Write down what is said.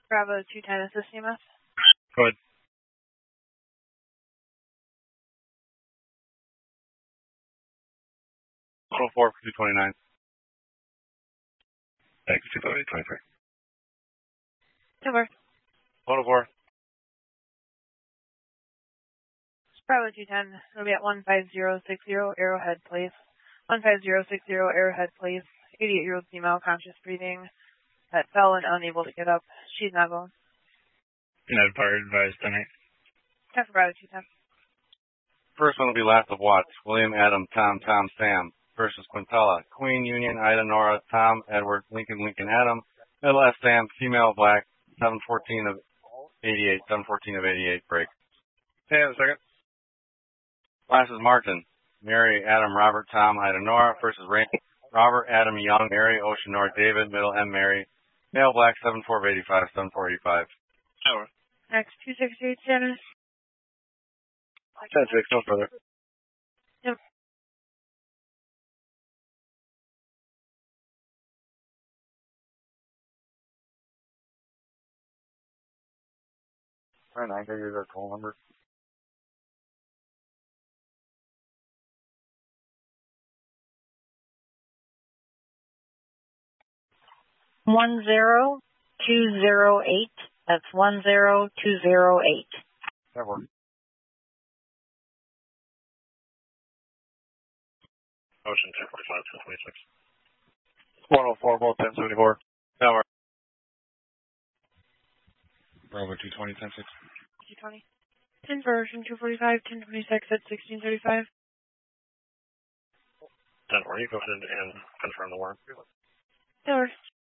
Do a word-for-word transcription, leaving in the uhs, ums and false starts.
Bravo two ten, is this C M S? Go ahead. one oh four for two twenty-nine. Thanks, two twenty-three. Over. one oh four. Bravo two ten, it'll be at one five zero six zero, Arrowhead, please. one five zero six zero, Arrowhead, please. eighty-eight-year-old female, conscious breathing, that fell and unable to get up. She's not going. United Fire advised tonight. ten for Bravo two ten. First one will be last of Watts. William, Adam, Tom, Tom, Sam versus Quintella. Queen, Union, Ida, Nora, Tom, Edward, Lincoln, Lincoln, Adam. Middle F, Sam, female, black, seven fourteen of eighty-eight, seven fourteen of eighty-eight, break. Hang on a second. Last is Martin. Mary, Adam, Robert, Tom, Ida, Nora versus Rain. Robert, Adam, Young, Mary, Ocean, Nora, David, middle, M, Mary. Male, black, seven four of eighty-five, seven four eighty-five. Over. Next, two sixty-eight, Janice. ten six, no further. Yep. All right, I can use our toll number. One zero two zero eight. That's one zero two zero eight. That works. Ocean ten forty-five, ten twenty-six. one oh four, both ten seventy-four. That works. Bravo two twenty, ten six. two twenty. Conversion two forty-five, ten twenty-six at sixteen thirty-five. ten forty, go ahead and confirm the warrant. That works.